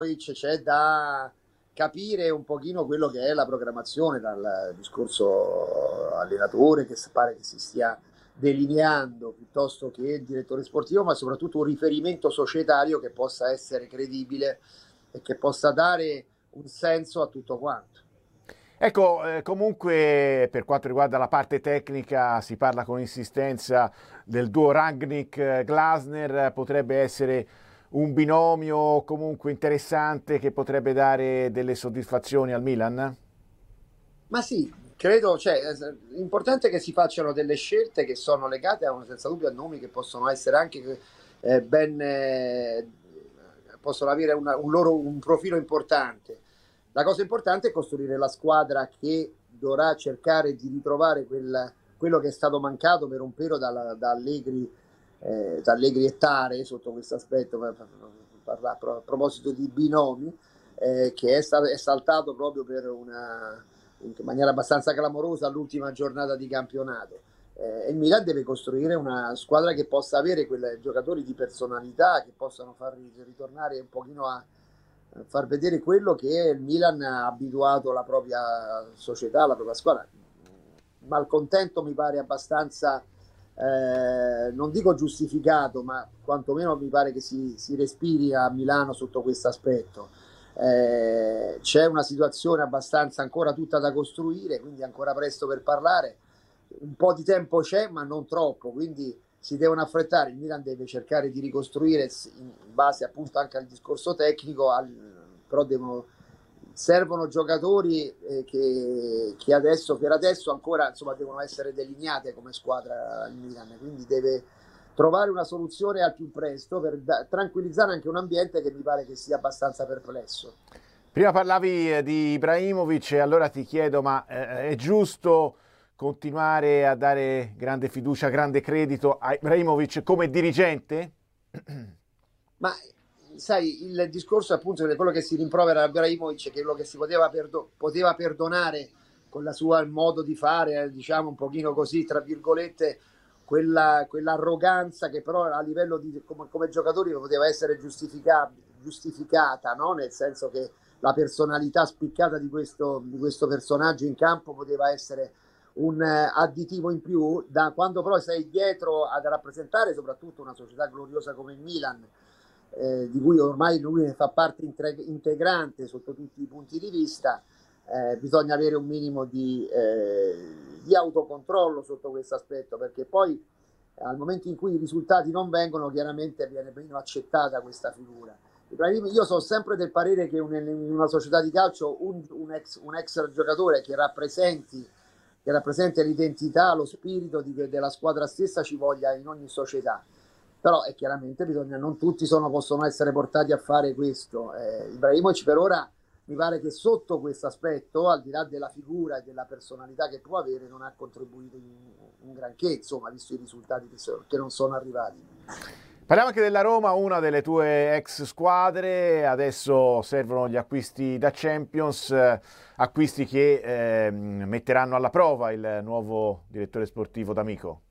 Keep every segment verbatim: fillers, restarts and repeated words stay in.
c'è da capire un pochino quello che è la programmazione dal discorso allenatore che pare che si stia delineando piuttosto che il direttore sportivo, ma soprattutto un riferimento societario che possa essere credibile e che possa dare un senso a tutto quanto. Ecco, eh, comunque per quanto riguarda la parte tecnica si parla con insistenza del duo Rangnick-Glasner, potrebbe essere un binomio comunque interessante che potrebbe dare delle soddisfazioni al Milan? Ma sì, credo, cioè, l'importante è che si facciano delle scelte che sono legate a, senza dubbio, a nomi che possono essere anche eh, ben, eh, possono avere una, un loro un profilo importante. La cosa importante è costruire la squadra che dovrà cercare di ritrovare quel, quello che è stato mancato per un periodo da, da Allegri, eh, da Allegri e Tare sotto questo aspetto, per, per, per, a proposito di binomi, eh, che è, stato, è saltato proprio per una in maniera abbastanza clamorosa all'ultima giornata di campionato. Eh, il Milan deve costruire una squadra che possa avere quei giocatori di personalità che possano far ritornare un pochino a, a far vedere quello che il Milan ha abituato la propria società, la propria squadra. Malcontento mi pare abbastanza, eh, non dico giustificato, ma quantomeno mi pare che si, si respiri a Milano sotto questo aspetto. Eh, c'è una situazione abbastanza ancora tutta da costruire, quindi ancora presto per parlare. Un po' di tempo c'è, ma non troppo, quindi si devono affrettare. Il Milan deve cercare di ricostruire in base appunto anche al discorso tecnico, al, però devono, servono giocatori eh, che, che adesso per adesso ancora insomma devono essere delineate come squadra il Milan, quindi deve trovare una soluzione al più presto per da- tranquillizzare anche un ambiente che mi pare che sia abbastanza perplesso. Prima parlavi eh, di Ibrahimovic e allora ti chiedo, ma eh, è giusto continuare a dare grande fiducia, grande credito a Ibrahimovic come dirigente? Ma sai, il discorso appunto di quello che si rimprovera a Ibrahimovic, che quello che si poteva, perdo- poteva perdonare con la sua modo di fare, eh, diciamo un pochino così, tra virgolette, quella, quell'arroganza che però a livello di come, come giocatori poteva essere giustificata, no? Nel senso che la personalità spiccata di questo, di questo personaggio in campo poteva essere un eh, additivo in più, da quando però sei dietro ad rappresentare soprattutto una società gloriosa come il Milan, eh, di cui ormai lui ne fa parte integrante sotto tutti i punti di vista, eh, bisogna avere un minimo di, eh, di autocontrollo sotto questo aspetto, perché poi al momento in cui i risultati non vengono, chiaramente viene meno accettata questa figura. Io sono sempre del parere che in una società di calcio un, un, ex, un ex giocatore che rappresenti, che rappresenta l'identità, lo spirito di, della squadra stessa ci voglia in ogni società. Però è chiaramente bisogna, non tutti sono, possono essere portati a fare questo. Eh, Ibrahimovic per ora mi pare che sotto questo aspetto, al di là della figura e della personalità che può avere, non ha contribuito in, un granché, insomma, visto i risultati che, so, che non sono arrivati. Parliamo anche della Roma, una delle tue ex squadre, adesso servono gli acquisti da Champions, acquisti che eh, metteranno alla prova il nuovo direttore sportivo D'Amico.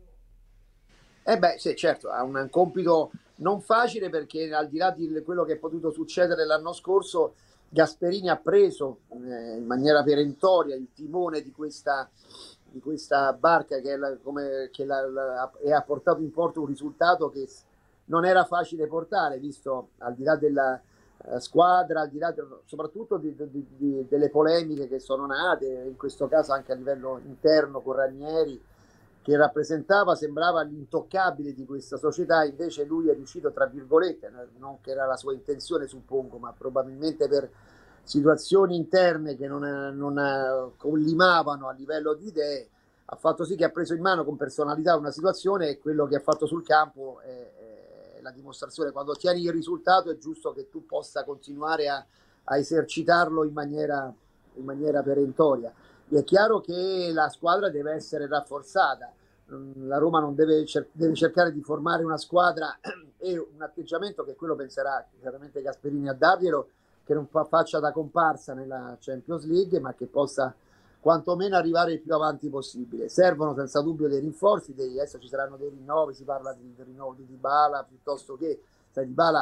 Eh beh, sì, certo, ha un compito non facile perché al di là di quello che è potuto succedere l'anno scorso, Gasperini ha preso eh, in maniera perentoria il timone di questa, di questa barca che, è la, come, che la, la, e ha portato in porto un risultato che non era facile portare, visto al di là della uh, squadra, al di là de, soprattutto di, di, di, delle polemiche che sono nate, in questo caso anche a livello interno con Ranieri, che rappresentava, sembrava l'intoccabile di questa società, invece lui è riuscito, tra virgolette, non che era la sua intenzione suppongo, ma probabilmente per situazioni interne che non, non collimavano a livello di idee, ha fatto sì che ha preso in mano con personalità una situazione e quello che ha fatto sul campo è, è la dimostrazione. Quando ottieni il risultato è giusto che tu possa continuare a, a esercitarlo in maniera, in maniera perentoria. È chiaro che la squadra deve essere rafforzata, la Roma non deve, cer- deve cercare di formare una squadra e un atteggiamento che quello penserà chiaramente Gasperini a darglielo, che non fa- faccia da comparsa nella Champions League, ma che possa quantomeno arrivare il più avanti possibile. Servono senza dubbio dei rinforzi, dei, adesso ci saranno dei rinnovi, si parla di, del rinnovo di Dybala piuttosto che sai, Dybala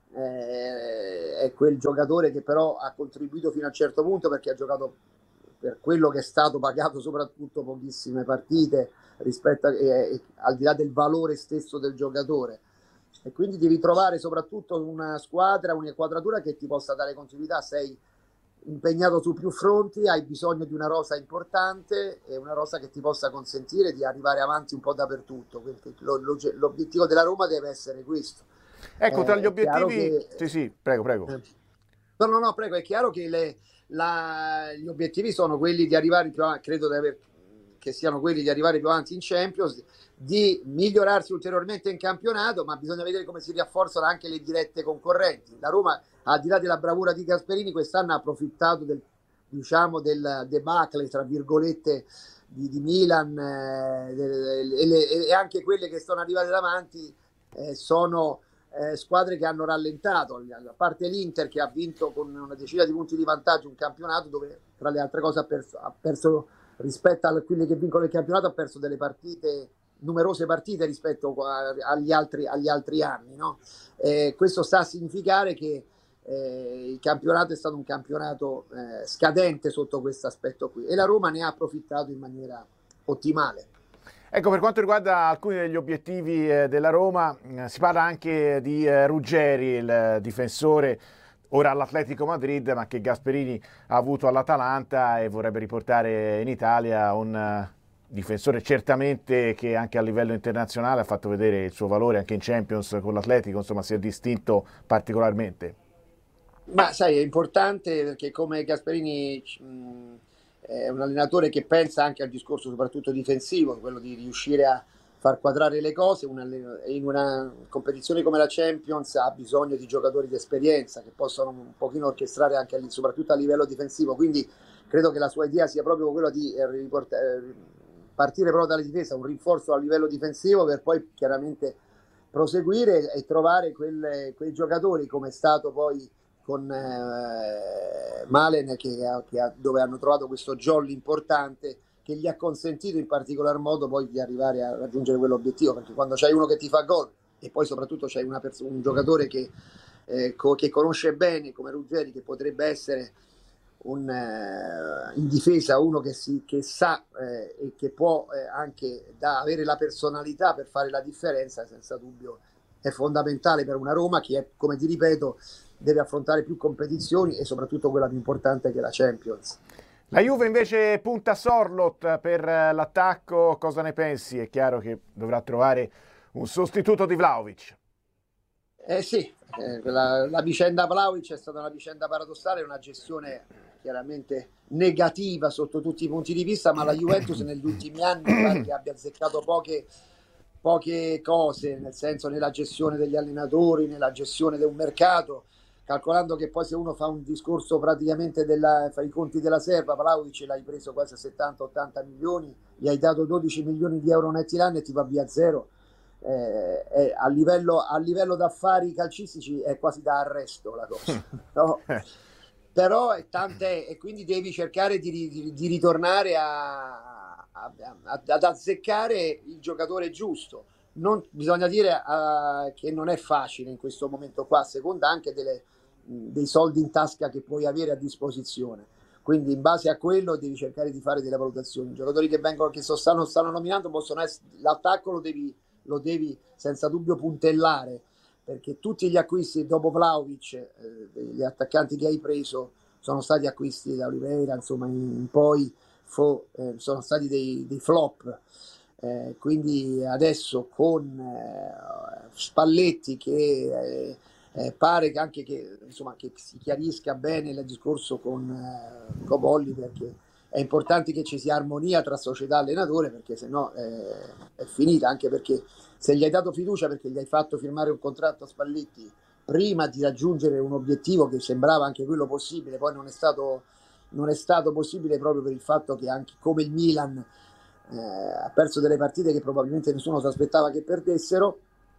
eh, è quel giocatore che però ha contribuito fino a un certo punto, perché ha giocato per quello che è stato pagato soprattutto pochissime partite rispetto a, eh, al di là del valore stesso del giocatore, e quindi devi trovare soprattutto una squadra, un'inquadratura che ti possa dare continuità. Sei impegnato su più fronti, hai bisogno di una rosa importante e una rosa che ti possa consentire di arrivare avanti un po' dappertutto. Quindi lo, lo, l'obiettivo della Roma deve essere questo. Ecco, tra Eh, gli è chiaro obiettivi... che, Sì, sì, prego, prego. eh, no, no, no, prego, è chiaro che le, la, gli obiettivi sono quelli di arrivare più avanti, credo di aver, che siano quelli di arrivare più avanti in Champions, di migliorarsi ulteriormente in campionato, ma bisogna vedere come si rafforzano anche le dirette concorrenti. La Roma, al di là della bravura di Gasperini, quest'anno ha approfittato del, diciamo, del debacle, tra virgolette, di, di Milan, eh, e, le, e anche quelle che sono arrivate davanti eh, sono eh, squadre che hanno rallentato, a parte l'Inter che ha vinto con una decina di punti di vantaggio un campionato dove, tra le altre cose, ha perso, ha perso rispetto a quelli che vincono il campionato, ha perso delle partite, numerose partite rispetto a, agli, altri, agli altri anni, no? Eh, questo sta a significare che eh, il campionato è stato un campionato eh, scadente sotto questo aspetto qui, e la Roma ne ha approfittato in maniera ottimale. Ecco, per quanto riguarda alcuni degli obiettivi eh, della Roma, eh, si parla anche di eh, Ruggeri, il eh, difensore ora all'Atletico Madrid, ma che Gasperini ha avuto all'Atalanta e vorrebbe riportare in Italia, un uh, difensore certamente che anche a livello internazionale ha fatto vedere il suo valore anche in Champions con l'Atletico, insomma si è distinto particolarmente. Ma sai, è importante perché come Gasperini mh, è un allenatore che pensa anche al discorso soprattutto difensivo, quello di riuscire a far quadrare le cose. In una competizione come la Champions ha bisogno di giocatori di esperienza che possano un pochino orchestrare anche soprattutto a livello difensivo, quindi credo che la sua idea sia proprio quella di partire proprio dalla difesa, un rinforzo a livello difensivo per poi chiaramente proseguire e trovare quelle, quei giocatori, come è stato poi con eh, Malen, che, che ha, dove hanno trovato questo jolly importante che gli ha consentito in particolar modo poi di arrivare a raggiungere quell'obiettivo, perché quando c'hai uno che ti fa gol e poi soprattutto c'hai una pers- un giocatore che, eh, co- che conosce bene come Ruggeri, che potrebbe essere un, eh, in difesa uno che, si, che sa eh, e che può eh, anche da avere la personalità per fare la differenza, senza dubbio è fondamentale per una Roma che è, come ti ripeto, deve affrontare più competizioni e soprattutto quella più importante che è la Champions. La Juve invece punta Sorloth per l'attacco, cosa ne pensi? È chiaro che dovrà trovare un sostituto di Vlahovic. Eh sì, eh, la, la vicenda Vlahovic è stata una vicenda paradossale, una gestione chiaramente negativa sotto tutti i punti di vista, ma la Juventus negli ultimi anni pare che abbia azzeccato poche, poche cose, nel senso nella gestione degli allenatori, nella gestione di un mercato, calcolando che poi se uno fa un discorso praticamente della, fa i conti della serva, Vlahovic l'hai preso quasi a settanta ottanta milioni, gli hai dato dodici milioni di euro netti l'anno e ti va via zero. Eh, eh, a livello, a livello d'affari calcistici è quasi da arresto la cosa, no? Però è tante, e quindi devi cercare di, di, di ritornare a, a, a, ad azzeccare il giocatore giusto. Non, bisogna dire uh, che non è facile in questo momento qua, a seconda anche delle, dei soldi in tasca che puoi avere a disposizione, quindi in base a quello devi cercare di fare delle valutazioni. I giocatori che vengono, che so, stanno, stanno nominando possono essere, l'attacco lo devi, lo devi senza dubbio puntellare, perché tutti gli acquisti dopo Vlahovic, eh, gli attaccanti che hai preso sono stati acquisti da Oliveira, insomma in poi fo, eh, sono stati dei, dei flop. Eh, quindi adesso con eh, Spalletti che eh, eh, pare che anche che, insomma, che si chiarisca bene il discorso con eh, Cobolli, perché è importante che ci sia armonia tra società e allenatore, perché sennò eh, è finita, anche perché se gli hai dato fiducia perché gli hai fatto firmare un contratto a Spalletti prima di raggiungere un obiettivo che sembrava anche quello possibile, poi non è stato, non è stato possibile proprio per il fatto che anche come il Milan Eh, ha perso delle partite che probabilmente nessuno si aspettava che perdessero,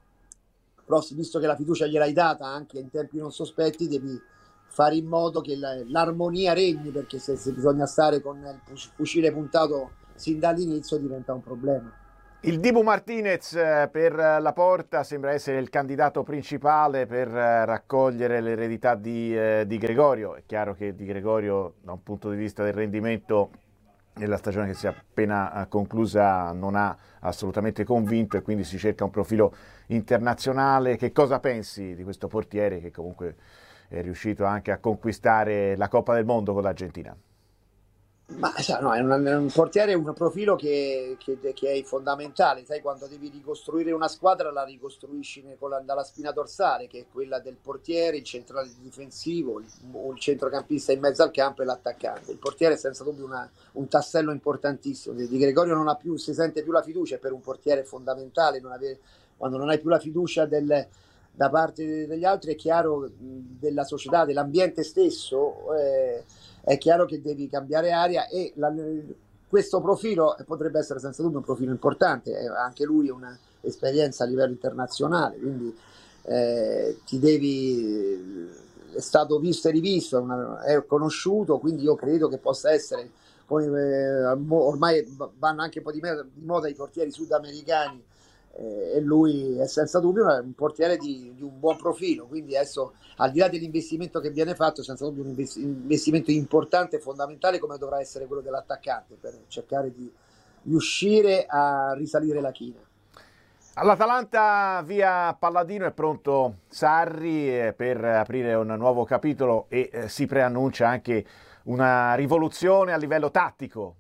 però visto che la fiducia gliel'hai data anche in tempi non sospetti, devi fare in modo che la, l'armonia regni, perché se, se bisogna stare con il fucile puntato sin dall'inizio diventa un problema. Il Dibu Martinez per la Porta sembra essere il candidato principale per raccogliere l'eredità di, eh, di Gregorio. È chiaro che Di Gregorio, da un punto di vista del rendimento, nella stagione che si è appena conclusa non ha assolutamente convinto e quindi si cerca un profilo internazionale. Che cosa pensi di questo portiere che comunque è riuscito anche a conquistare la Coppa del Mondo con l'Argentina? Ma no, è, un, è un portiere, un profilo che, che, che è fondamentale. Sai, quando devi ricostruire una squadra la ricostruisci la, dalla spina dorsale, che è quella del portiere, il centrale difensivo, il, il centrocampista in mezzo al campo e l'attaccante. Il portiere è senza dubbio una, un tassello importantissimo. Di Gregorio non ha più, si sente più la fiducia, per un portiere è fondamentale. Non avere, quando non hai più la fiducia del, da parte degli altri, è chiaro, della società, dell'ambiente stesso, eh, è chiaro che devi cambiare aria, e la, questo profilo potrebbe essere senza dubbio un profilo importante. Eh, anche lui ha un'esperienza a livello internazionale, quindi eh, ti devi, è stato visto e rivisto, una, è conosciuto, quindi io credo che possa essere, come eh, ormai vanno anche un po' di, di moda i portieri sudamericani, eh, e lui è senza dubbio un portiere di, di un buon profilo. Quindi adesso, al di là dell'investimento che viene fatto, senza dubbio un investimento importante e fondamentale, come dovrà essere quello dell'attaccante, per cercare di riuscire a risalire la china. All'Atalanta via Palladino è pronto Sarri per aprire un nuovo capitolo e eh, si preannuncia anche una rivoluzione a livello tattico.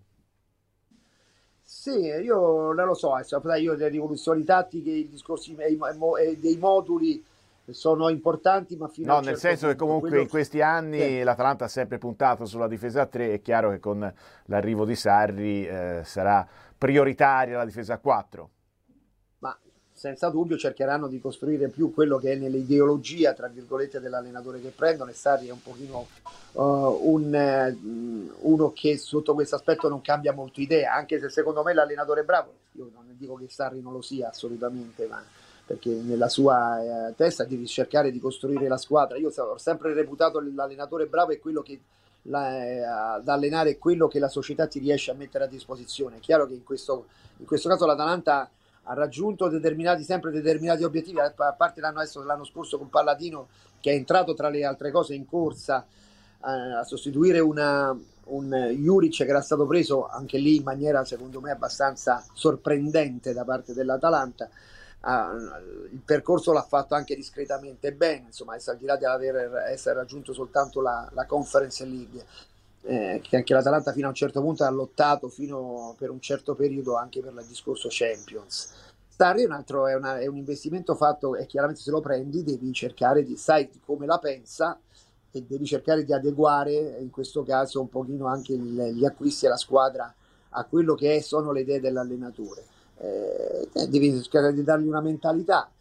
Sì, io non lo so, io le rivoluzioni tattiche, i discorsi dei moduli sono importanti, ma fino no, a un nel certo senso punto. che comunque Quello... in questi anni sì, l'Atalanta ha sempre puntato sulla difesa a tre. È chiaro che con l'arrivo di Sarri eh, sarà prioritaria la difesa a quattro. Ma senza dubbio cercheranno di costruire più quello che è nell'ideologia, tra virgolette, dell'allenatore che prendono, e Sarri è un pochino uh, un, uh, uno che sotto questo aspetto non cambia molto idea, anche se secondo me l'allenatore è bravo. Io non dico che Sarri non lo sia assolutamente, ma perché nella sua eh, testa devi cercare di costruire la squadra. Io ho sempre reputato l'allenatore bravo è quello che la, eh, ad allenare quello che la società ti riesce a mettere a disposizione. È chiaro che in questo, in questo caso l'Atalanta ha raggiunto determinati, sempre determinati obiettivi, a parte l'anno, adesso, l'anno scorso con Palladino, che è entrato tra le altre cose in corsa eh, a sostituire una, un Juric che era stato preso anche lì in maniera secondo me abbastanza sorprendente da parte dell'Atalanta. Ah, il percorso l'ha fatto anche discretamente bene, insomma, al di là di aver, essere raggiunto soltanto la, la Conference League, eh, che anche l'Atalanta fino a un certo punto ha lottato fino per un certo periodo anche per il discorso Champions. Sarri è un altro, è, una, è un investimento fatto, e chiaramente se lo prendi devi cercare di, sai come la pensa, e devi cercare di adeguare in questo caso un pochino anche il, gli acquisti e la squadra a quello che è, sono le idee dell'allenatore. Eh, devi cercare di dargli una mentalità.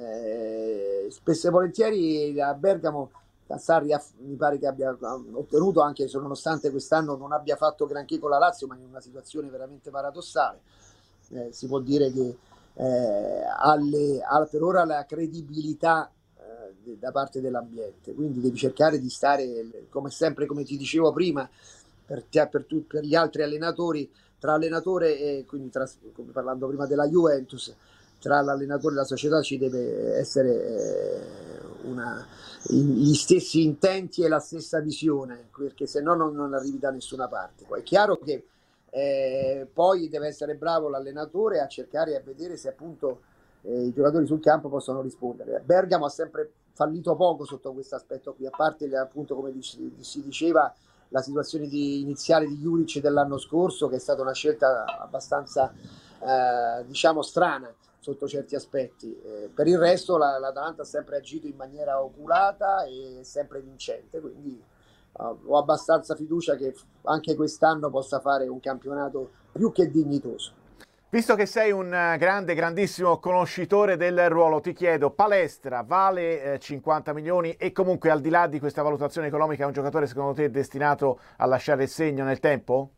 Eh, spesso e volentieri a Bergamo Sarri ha, mi pare che abbia ottenuto, anche se nonostante quest'anno non abbia fatto granché con la Lazio, ma in una situazione veramente paradossale, eh, si può dire che eh, alle, ha per ora la credibilità eh, da parte dell'ambiente, quindi devi cercare di stare, come sempre, come ti dicevo prima, per, te, per, tu, per gli altri allenatori, tra allenatore e quindi tra, come parlando prima della Juventus, tra l'allenatore e la società ci deve essere eh, una, gli stessi intenti e la stessa visione, perché se no non, non arrivi da nessuna parte. Poi è chiaro che eh, poi deve essere bravo l'allenatore a cercare e a vedere se appunto eh, i giocatori sul campo possono rispondere. Bergamo ha sempre fallito poco sotto questo aspetto qui, a parte appunto, come si diceva, la situazione di, iniziale di Juric dell'anno scorso, che è stata una scelta abbastanza eh, diciamo strana sotto certi aspetti. Eh, per il resto la, l'Atalanta ha sempre agito in maniera oculata e sempre vincente, quindi uh, ho abbastanza fiducia che anche quest'anno possa fare un campionato più che dignitoso. Visto che sei un grande, grandissimo conoscitore del ruolo, ti chiedo, Palestra vale eh, cinquanta milioni e comunque al di là di questa valutazione economica è un giocatore secondo te destinato a lasciare il segno nel tempo?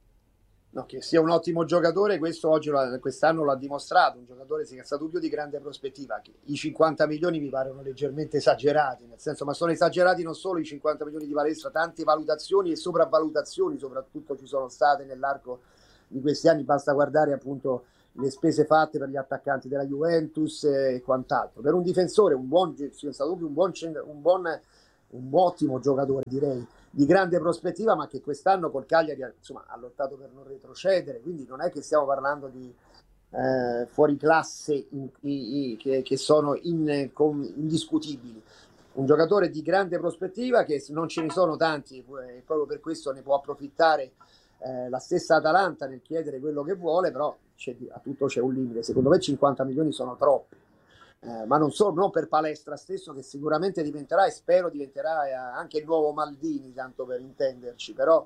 No, che sia un ottimo giocatore, questo oggi quest'anno l'ha dimostrato, un giocatore senza dubbio di grande prospettiva. I cinquanta milioni mi paiono leggermente esagerati, nel senso, ma sono esagerati non solo i cinquanta milioni di Palestra, tante valutazioni e sopravvalutazioni soprattutto ci sono state nell'arco di questi anni. Basta guardare appunto le spese fatte per gli attaccanti della Juventus e quant'altro. Per un difensore, un buon, senza dubbio, un buon, un buon, un ottimo giocatore, direi, di grande prospettiva, ma che quest'anno col Cagliari, insomma, ha lottato per non retrocedere, quindi non è che stiamo parlando di eh, fuori classe in, in, che, che sono in, con, indiscutibili. Un giocatore di grande prospettiva, che non ce ne sono tanti, e proprio per questo ne può approfittare eh, la stessa Atalanta nel chiedere quello che vuole, però c'è, a tutto c'è un limite. Secondo me cinquanta milioni sono troppi, eh, ma non solo, non per Palestra stesso, che sicuramente diventerà, e spero diventerà eh, anche il nuovo Maldini, tanto per intenderci, però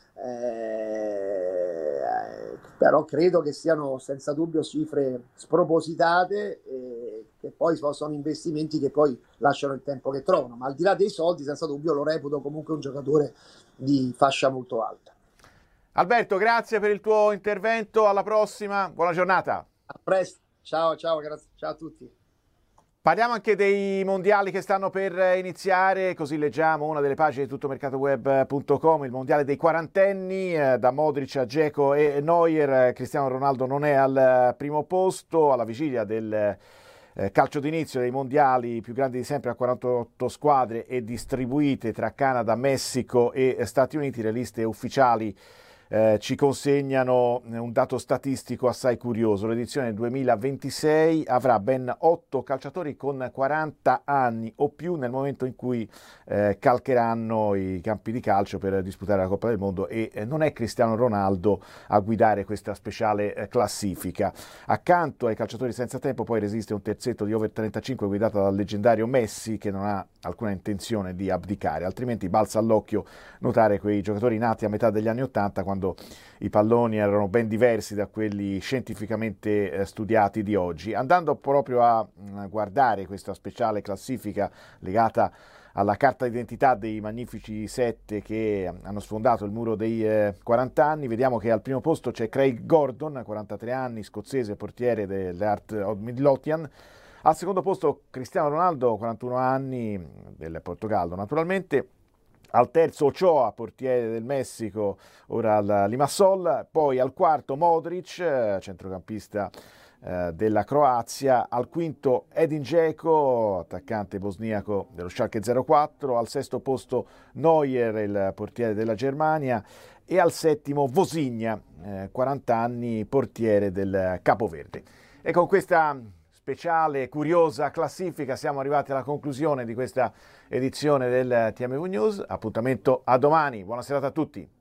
eh, però credo che siano senza dubbio cifre spropositate, e che poi sono investimenti che poi lasciano il tempo che trovano, ma al di là dei soldi senza dubbio lo reputo comunque un giocatore di fascia molto alta. Alberto, grazie per il tuo intervento, alla prossima, buona giornata. A presto, ciao ciao, grazie, ciao a tutti. Parliamo anche dei mondiali che stanno per iniziare, così leggiamo una delle pagine di tuttomercatoweb punto com, il mondiale dei quarantenni, eh, da Modric a Dzeko e Neuer. Cristiano Ronaldo non è al primo posto, alla vigilia del eh, calcio d'inizio dei mondiali più grandi di sempre a quarantotto squadre e distribuite tra Canada, Messico e Stati Uniti. Le liste ufficiali Eh, ci consegnano un dato statistico assai curioso. L'edizione duemilaventisei avrà ben otto calciatori con quaranta anni o più nel momento in cui eh, calcheranno i campi di calcio per disputare la Coppa del Mondo, e eh, non è Cristiano Ronaldo a guidare questa speciale eh, classifica. Accanto ai calciatori senza tempo poi resiste un terzetto di over trentacinque guidato dal leggendario Messi, che non ha alcuna intenzione di abdicare, altrimenti balza all'occhio notare quei giocatori nati a metà degli anni Ottanta, quando i palloni erano ben diversi da quelli scientificamente eh, studiati di oggi. Andando proprio a mh, guardare questa speciale classifica legata alla carta d'identità dei magnifici sette che hanno sfondato il muro dei eh, quaranta anni, vediamo che al primo posto c'è Craig Gordon, quarantatré anni, scozzese, portiere dell'Heart of Midlothian. Al secondo posto Cristiano Ronaldo, quarantuno anni, del Portogallo naturalmente. Al terzo Ochoa, portiere del Messico, ora al Limassol. Poi al quarto Modric, centrocampista eh, della Croazia. Al quinto Edin Dzeko, attaccante bosniaco dello Schalke zero quattro. Al sesto posto Neuer, il portiere della Germania. E al settimo Vosinha, eh, quaranta anni, portiere del Capoverde. E con questa speciale, curiosa classifica siamo arrivati alla conclusione di questa edizione del T M V News. Appuntamento a domani, buona serata a tutti.